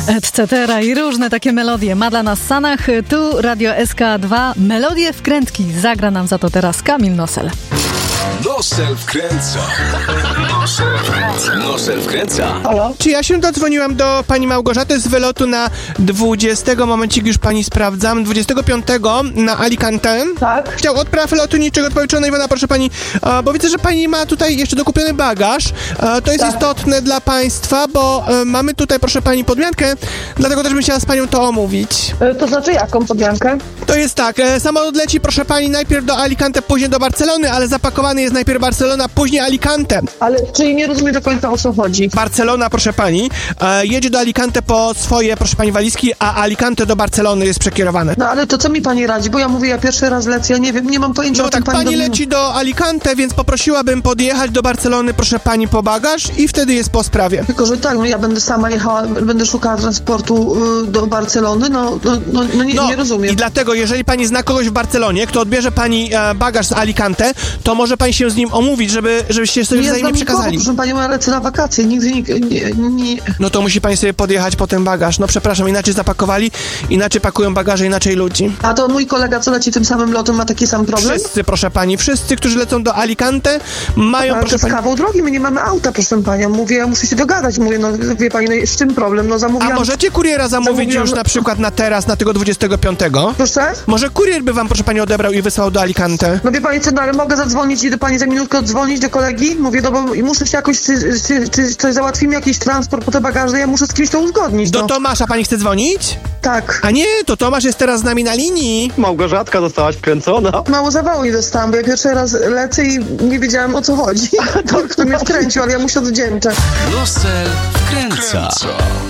etc. i różne takie melodie ma dla nas Sanach. Tu Radio SK2. Melodie wkrętki. Zagra nam za to teraz Kamil Nosel. Nosel wkręca. Nosel wkręca. Halo? Czy ja się dodzwoniłam do pani Małgorzaty z wylotu na 20, momencik już pani sprawdzam, 25 na Alicante? Tak. Chciał odpraw lotniczych od policzonej Iwona, proszę pani, bo widzę, że pani ma tutaj jeszcze dokupiony bagaż. To jest istotne dla państwa, bo mamy tutaj, proszę pani, podmiankę, dlatego też bym chciała z panią to omówić. To znaczy jaką podmiankę? To jest tak, samolot leci, proszę pani, najpierw do Alicante, później do Barcelony, ale zapakowany jest najpierw Barcelona, później Alicante. Ale czyli nie rozumiem do końca, o co chodzi. Barcelona, proszę pani, jedzie do Alicante po swoje, proszę pani, walizki, a Alicante do Barcelony jest przekierowane. No ale to co mi pani radzi? Bo ja mówię, ja pierwszy raz lecę, ja nie wiem, nie mam pojęcia No o tym. tak, pani leci do Alicante, więc poprosiłabym podjechać do Barcelony, proszę pani, po bagaż i wtedy jest po sprawie. Tylko, że tak, no ja będę sama jechała, będę szukała transportu do Barcelony, nie rozumiem. I dlatego, jeżeli pani zna kogoś w Barcelonie, kto odbierze pani bagaż z Alicante, to może pani się z nim omówić, żebyście sobie wzajemnie przekazali. Proszę pani, ja lecę na wakacje, nigdy nie. No to musi pani sobie podjechać po ten bagaż. No przepraszam, inaczej zapakowali, inaczej pakują bagaże, inaczej ludzi. A to mój kolega, co leci tym samym lotem, ma taki sam problem? Wszyscy, proszę pani, wszyscy, którzy lecą do Alicante, mają, ale proszę to jest kawał drogi, my nie mamy auta, proszę panią. Mówię, ja muszę się dogadać. Mówię, no wie pani, no z czym problem? No zamówiłam. A możecie kuriera zamówić już na przykład na teraz, na tego 25? Proszę? Może kurier by wam, proszę pani, odebrał i wysłał do Alicante? No wie pani co, no ale mogę zadzwonić i do pani za minutkę oddzwonić do kolegi? Mówię, no bo muszę się jakoś, czy coś załatwimy, jakiś transport po te bagaże, ja muszę z kimś to uzgodnić. Do Tomasza pani chce dzwonić? Tak. A nie, to Tomasz jest teraz z nami na linii. Małgorzatka zostałaś wkręcona. Mało zawału nie dostałam, bo ja pierwszy raz lecę i nie wiedziałam, o co chodzi. To kto mnie wkręcił, ale ja muszę odwdzięczać. Nosel wkręca.